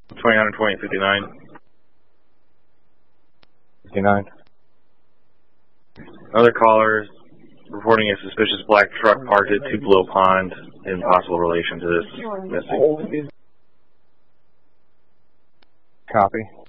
29 and 20, 59. 59. Another caller reporting a suspicious black truck parked at Tupelo Pond in possible relation to this missing. Copy.